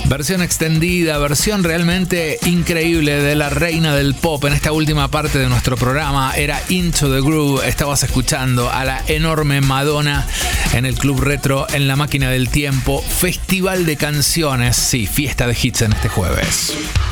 Versión extendida, versión realmente increíble de la reina del pop en esta última parte de nuestro programa. Era Into the Groove. Estabas escuchando a la enorme Madonna en el Club Retro, en la máquina del tiempo. Festival de canciones, sí, fiesta de hits en este jueves.